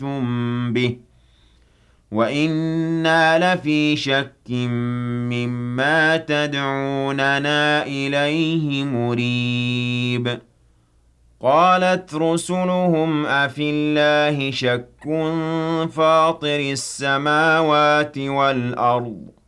أَشْرَكْتُم بِهِ وَإِنَّا لَفِي شَكٍّ مِّمَّا تَدْعُونَنَا إِلَيْهِ مُرِيبٍ قالت رسلهم أفي الله شك فاطر السماوات والأرض